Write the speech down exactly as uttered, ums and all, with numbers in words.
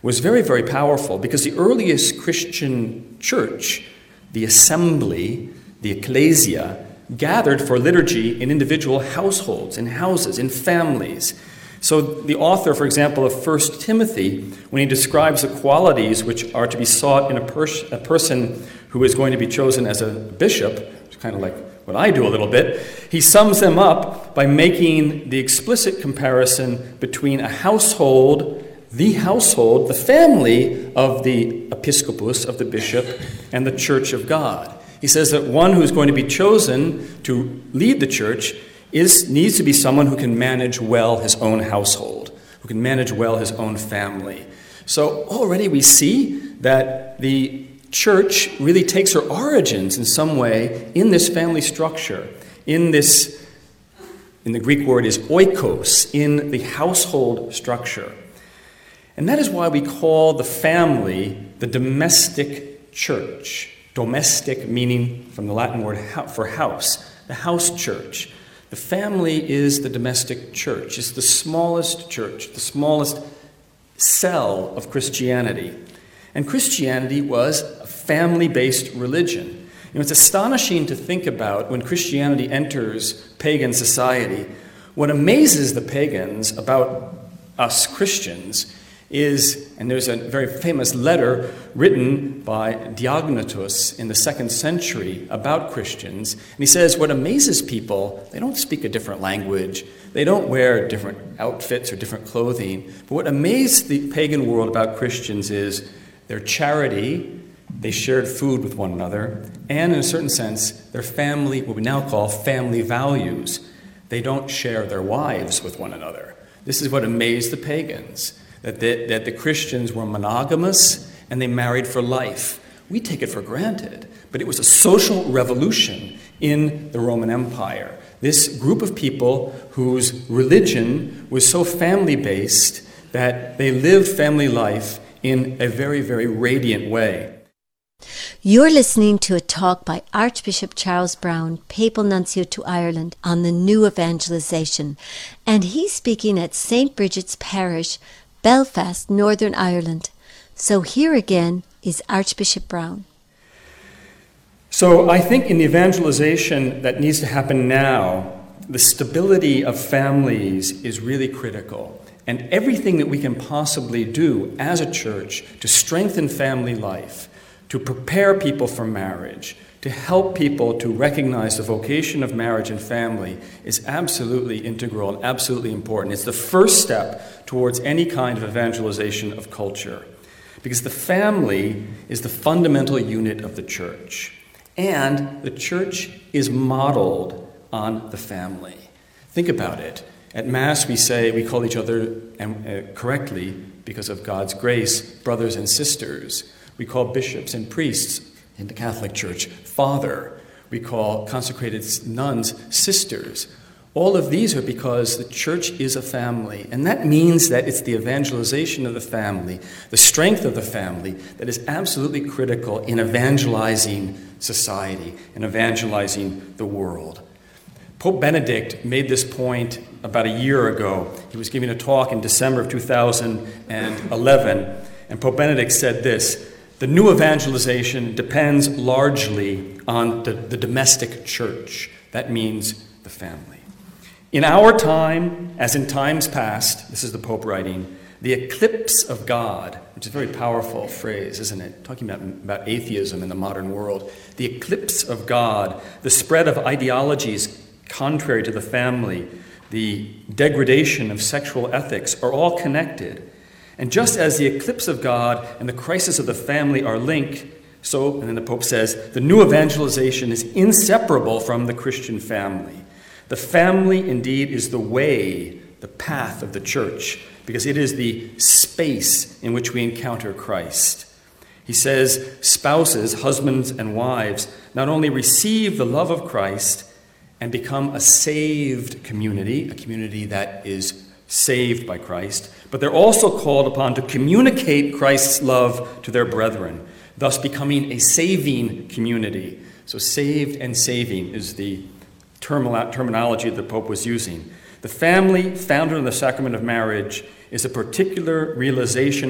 was very, very powerful because the earliest Christian church, the assembly, the ecclesia, gathered for liturgy in individual households, in houses, in families. So the author, for example, of First Timothy, when he describes the qualities which are to be sought in a, pers- a person who is going to be chosen as a bishop, which is kind of like what I do a little bit, he sums them up by making the explicit comparison between a household, the household, the family of the episcopus, of the bishop, and the church of God. He says that one who is going to be chosen to lead the church is needs to be someone who can manage well his own household, who can manage well his own family. So already we see that the church really takes her origins in some way in this family structure, in this, in the Greek word is oikos, in the household structure. And that is why we call the family the domestic church. Domestic meaning from the Latin word for house, the house church. The family is the domestic church. It's the smallest church, the smallest cell of Christianity. And Christianity was a family-based religion. You know, it's astonishing to think about when Christianity enters pagan society. What amazes the pagans about us Christians is, and there's a very famous letter written by Diognetus in the second century about Christians, and he says what amazes people, they don't speak a different language, they don't wear different outfits or different clothing, but what amazed the pagan world about Christians is their charity, they shared food with one another, and in a certain sense, their family, what we now call family values. They don't share their wives with one another. This is what amazed the pagans. That the, that the Christians were monogamous and they married for life. We take it for granted, but it was a social revolution in the Roman Empire. This group of people whose religion was so family-based that they lived family life in a very, very radiant way. You're listening to a talk by Archbishop Charles Browne, Papal Nuncio to Ireland, on the new evangelization, and he's speaking at Saint Bridget's Parish, Belfast, Northern Ireland. So here again is Archbishop Browne. So I think in the evangelization that needs to happen now, the stability of families is really critical. And everything that we can possibly do as a church to strengthen family life, to prepare people for marriage, to help people to recognize the vocation of marriage and family is absolutely integral and absolutely important. It's the first step towards any kind of evangelization of culture. Because the family is the fundamental unit of the church. And the church is modeled on the family. Think about it. At Mass we say, we call each other, and uh, correctly, because of God's grace, brothers and sisters. We call bishops and priests in the Catholic Church Father. We call consecrated nuns sisters. All of these are because the church is a family. And that means that it's the evangelization of the family, the strength of the family, that is absolutely critical in evangelizing society and evangelizing the world. Pope Benedict made this point about a year ago. He was giving a talk in December of two thousand eleven, and Pope Benedict said this: the new evangelization depends largely on the, the domestic church. That means the family. In our time, as in times past, this is the Pope writing, the eclipse of God, which is a very powerful phrase, isn't it? Talking about, about atheism in the modern world. The eclipse of God, the spread of ideologies contrary to the family, the degradation of sexual ethics are all connected. And just as the eclipse of God and the crisis of the family are linked, so, and then the Pope says, the new evangelization is inseparable from the Christian family. The family, indeed, is the way, the path of the church, because it is the space in which we encounter Christ. He says, spouses, husbands and wives, not only receive the love of Christ and become a saved community, a community that is saved by Christ, but they're also called upon to communicate Christ's love to their brethren, thus becoming a saving community. So saved and saving is the terminology the Pope was using. The family founded in the sacrament of marriage is a particular realization